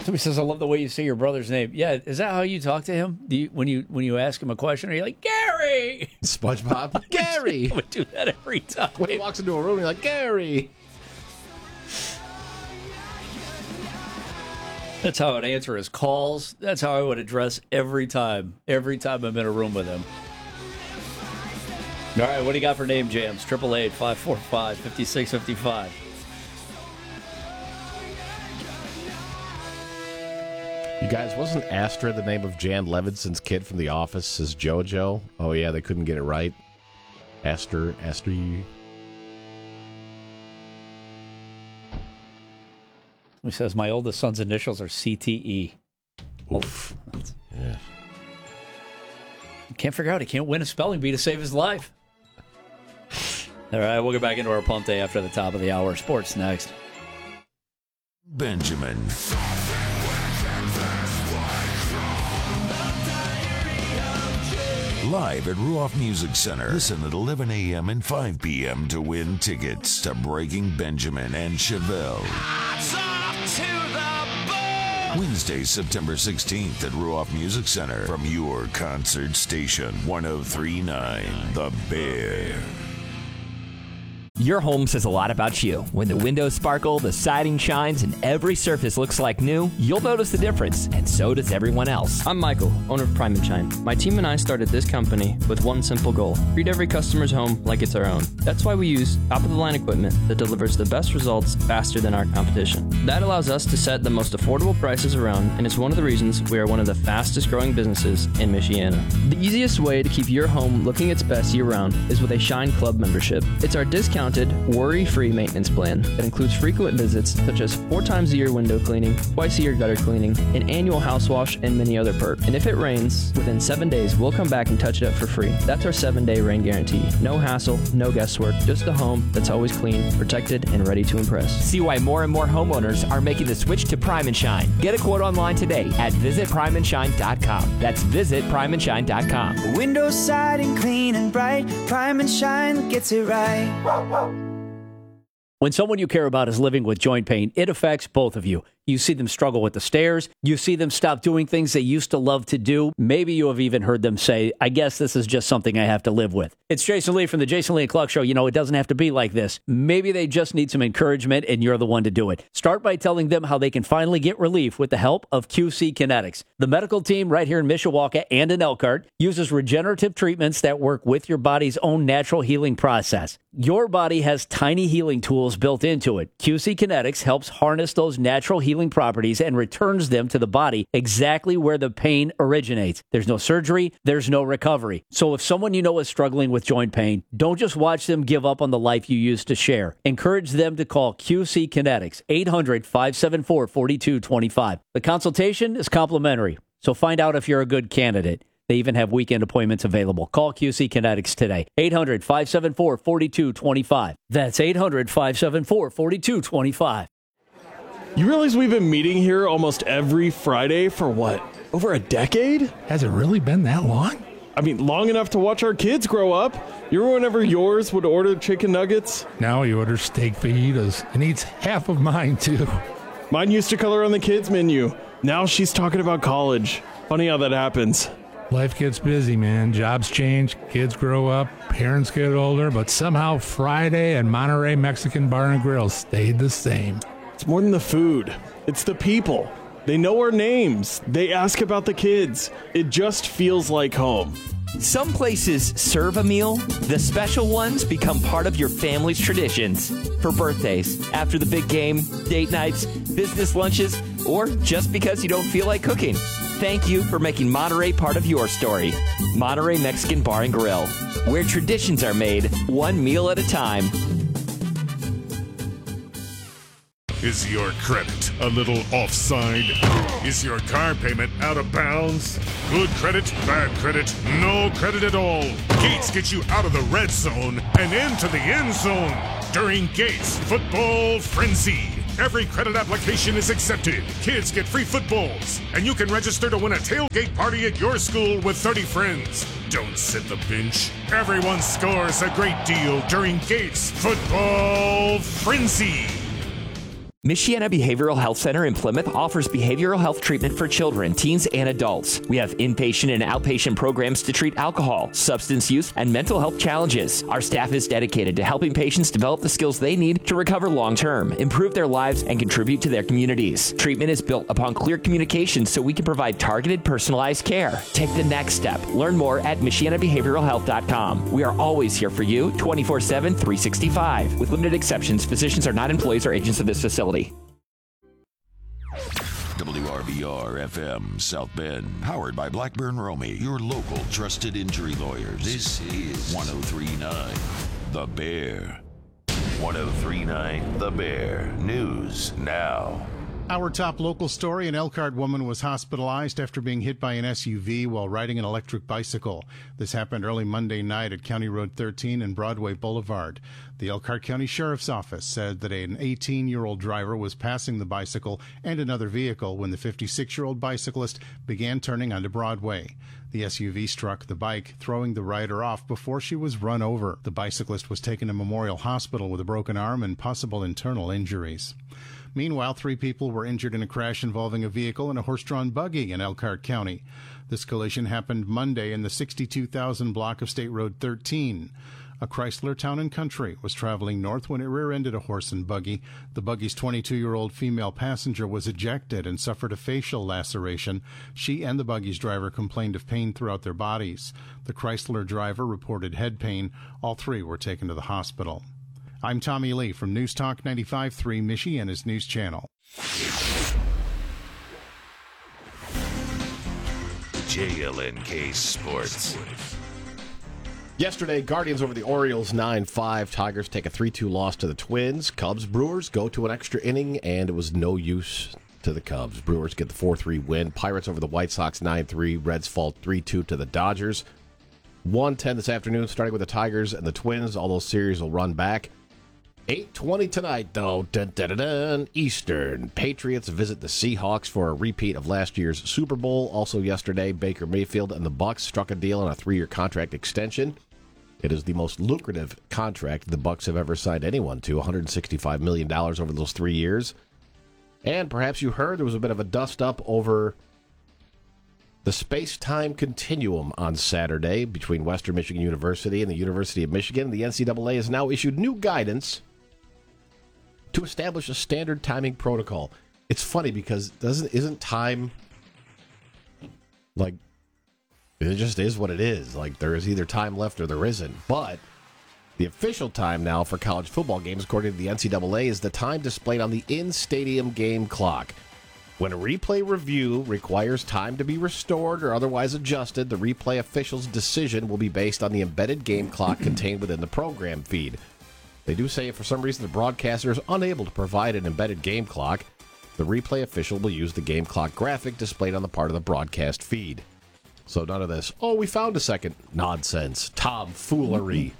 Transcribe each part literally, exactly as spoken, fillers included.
Somebody says, I love the way you say your brother's name. Yeah, is that how you talk to him? Do you, when you when you ask him a question, are you like, Gary? SpongeBob? Gary! I would do that every time. When he walks into a room, you're like, Gary! That's how I would answer his calls. That's how I would address every time. Every time I'm in a room with him. All right, what do you got for name jams? triple eight, five four five, five six five five. You guys, wasn't Astra the name of Jan Levinson's kid from The Office as JoJo? Oh, yeah, they couldn't get it right. Aster, Astri. He says, my oldest son's initials are C T E. Oof. Yeah. Can't figure out. He can't win a spelling bee to save his life. All right, we'll get back into our pump day after the top of the hour. Sports next. Benjamin. Live at Ruoff Music Center. Listen at eleven a.m. and five p.m. to win tickets to Breaking Benjamin and Chevelle. Wednesday, September sixteenth at Ruoff Music Center from your concert station, one oh three point nine The Bear. Your home says a lot about you. When the windows sparkle, the siding shines, and every surface looks like new, you'll notice the difference, and so does everyone else. I'm Michael, owner of Prime and Shine. My team and I started this company with one simple goal: treat every customer's home like it's our own. That's why we use top-of-the-line equipment that delivers the best results faster than our competition. That allows us to set the most affordable prices around, and it's one of the reasons we are one of the fastest-growing businesses in Michiana. The easiest way to keep your home looking its best year-round is with a Shine Club membership. It's our discounted, worry-free maintenance plan that includes frequent visits such as four times a year window cleaning, twice a year gutter cleaning, an annual house wash, and many other perks. And if it rains, within seven days, we'll come back and touch it up for free. That's our seven-day rain guarantee. No hassle, no guesswork, just a home that's always clean, protected, and ready to impress. See why more and more homeowners are making the switch to Prime and Shine. Get a quote online today at visit prime and shine dot com. That's visit prime and shine dot com. Windows, siding, clean and bright. Prime and Shine gets it right. When someone you care about is living with joint pain, it affects both of you. You see them struggle with the stairs. You see them stop doing things they used to love to do. Maybe you have even heard them say, I guess this is just something I have to live with. It's Jason Lee from the Jason Lee and Clark Show. You know, it doesn't have to be like this. Maybe they just need some encouragement, and you're the one to do it. Start by telling them how they can finally get relief with the help of Q C Kinetics. The medical team right here in Mishawaka and in Elkhart uses regenerative treatments that work with your body's own natural healing process. Your body has tiny healing tools built into it. Q C Kinetics helps harness those natural healing properties and returns them to the body exactly where the pain originates. There's no surgery, there's no recovery. So if someone you know is struggling with joint pain, don't just watch them give up on the life you used to share. Encourage them to call Q C Kinetics, eight hundred, five seven four, four two two five. The consultation is complimentary, so find out if you're a good candidate. They even have weekend appointments available. Call Q C Kinetics today. eight hundred, five seven four, four two two five. That's eight hundred, five seven four, four two two five. You realize we've been meeting here almost every Friday for what, over a decade? Has it really been that long? I mean, long enough to watch our kids grow up. You remember whenever yours would order chicken nuggets? Now he orders steak fajitas and eats half of mine, too. Mine used to color on the kids' menu. Now she's talking about college. Funny how that happens. Life gets busy, man. Jobs change, kids grow up, parents get older, but somehow Friday and Monterey Mexican Bar and Grill stayed the same. It's more than the food. It's the people. They know our names. They ask about the kids. It just feels like home. Some places serve a meal. The special ones become part of your family's traditions. For birthdays, after the big game, date nights, business lunches, or just because you don't feel like cooking. Thank you for making Monterey part of your story. Monterey Mexican Bar and Grill, where traditions are made one meal at a time. Is your credit a little offside? Is your car payment out of bounds? Good credit, bad credit, no credit at all. Gates gets you out of the red zone and into the end zone during Gates Football Frenzy. Every credit application is accepted. Kids get free footballs, and you can register to win a tailgate party at your school with thirty friends. Don't sit the bench. Everyone scores a great deal during Gates Football Frenzy. Michiana Behavioral Health Center in Plymouth offers behavioral health treatment for children, teens, and adults. We have inpatient and outpatient programs to treat alcohol, substance use, and mental health challenges. Our staff is dedicated to helping patients develop the skills they need to recover long-term, improve their lives, and contribute to their communities. Treatment is built upon clear communication so we can provide targeted, personalized care. Take the next step. Learn more at Michiana Behavioral Health dot com. We are always here for you, twenty-four seven, three sixty-five. With limited exceptions, physicians are not employees or agents of this facility. W R B R F M South Bend, powered by Blackburn Romy, your local trusted injury lawyers. This is one oh three point nine The Bear. one oh three point nine The Bear. News now. Our top local story, an Elkhart woman was hospitalized after being hit by an S U V while riding an electric bicycle. This happened early Monday night at County Road thirteen and Broadway Boulevard. The Elkhart County Sheriff's Office said that an eighteen-year-old driver was passing the bicycle and another vehicle when the fifty-six-year-old bicyclist began turning onto Broadway. The S U V struck the bike, throwing the rider off before she was run over. The bicyclist was taken to Memorial Hospital with a broken arm and possible internal injuries. Meanwhile, three people were injured in a crash involving a vehicle and a horse-drawn buggy in Elkhart County. This collision happened Monday in the sixty-two thousand block of State Road thirteen. A Chrysler Town and Country was traveling north when it rear-ended a horse and buggy. The buggy's twenty-two-year-old female passenger was ejected and suffered a facial laceration. She and the buggy's driver complained of pain throughout their bodies. The Chrysler driver reported head pain. All three were taken to the hospital. I'm Tommy Lee from News Talk ninety-five point three, Michiana's News Channel. J L N K Sports. Yesterday, Guardians over the Orioles nine five. Tigers take a three two loss to the Twins. Cubs Brewers go to an extra inning, and it was no use to the Cubs. Brewers get the four three win. Pirates over the White Sox nine three. Reds fall three two to the Dodgers. one ten this afternoon, starting with the Tigers and the Twins. All those series will run back. eight twenty tonight, though. Dun, dun, dun, dun, Eastern. Patriots visit the Seahawks for a repeat of last year's Super Bowl. Also yesterday, Baker Mayfield and the Bucs struck a deal on a three-year contract extension. It is the most lucrative contract the Bucs have ever signed anyone to, one hundred sixty-five million dollars over those three years. And perhaps you heard there was a bit of a dust-up over the space-time continuum on Saturday between Western Michigan University and the University of Michigan. The N C double A has now issued new guidance to establish a standard timing protocol. It's funny because doesn't isn't time like it just is what it is. Like there is either time left or there isn't. But the official time now for college football games, according to the N C double A, is the time displayed on the in-stadium game clock. When a replay review requires time to be restored or otherwise adjusted, the replay official's decision will be based on the embedded game clock contained within the program feed. They do say if for some reason the broadcaster is unable to provide an embedded game clock, the replay official will use the game clock graphic displayed on the part of the broadcast feed. So none of this, oh, we found a second nonsense, tomfoolery.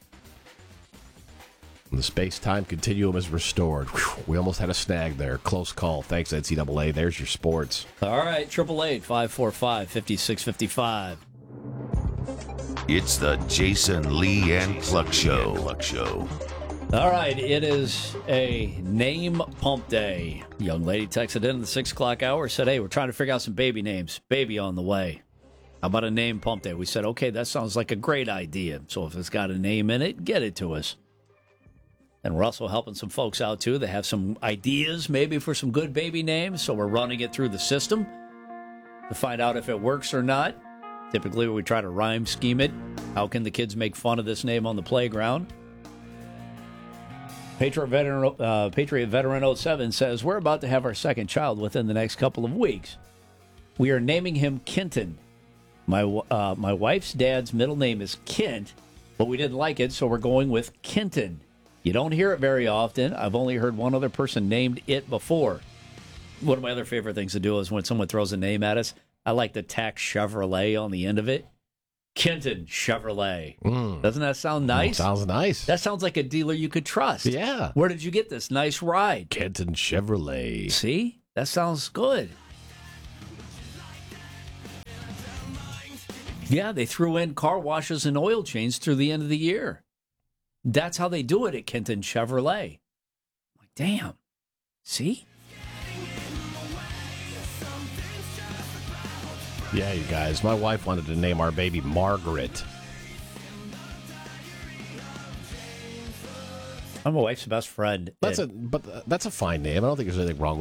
The space-time continuum is restored. Whew, we almost had a snag there. Close call. Thanks, N C double A. There's your sports. All right, eight eight eight, five four five, five six five five. It's the Jason Lee and Cluck Show. Cluck Show. All right, it is a name pump day. Young lady texted in at the six o'clock hour, said, hey, we're trying to figure out some baby names. Baby on the way. How about a name pump day? We said, okay, that sounds like a great idea. So if it's got a name in it, get it to us. And we're also helping some folks out, too. They have some ideas, maybe, for some good baby names. So we're running it through the system to find out if it works or not. Typically, we try to rhyme scheme it. How can the kids make fun of this name on the playground? Patriot Veteran, uh, Patriot Veteran oh seven says, we're about to have our second child within the next couple of weeks. We are naming him Kenton. My, uh, my wife's dad's middle name is Kent, but we didn't like it, so we're going with Kenton. You don't hear it very often. I've only heard one other person named it before. One of my other favorite things to do is when someone throws a name at us, I like to tack Chevrolet on the end of it. Kenton Chevrolet. Mm. Doesn't that sound nice? Mm, sounds nice. That sounds like a dealer you could trust. Yeah. Where did you get this nice ride? Kenton Chevrolet. See? That sounds good. Yeah, they threw in car washes and oil change through the end of the year. That's how they do it at Kenton Chevrolet. I'm like, damn. See? Yeah, you guys. My wife wanted to name our baby Margaret. I'm my wife's best friend. That's a but that's a fine name. I don't think there's anything wrong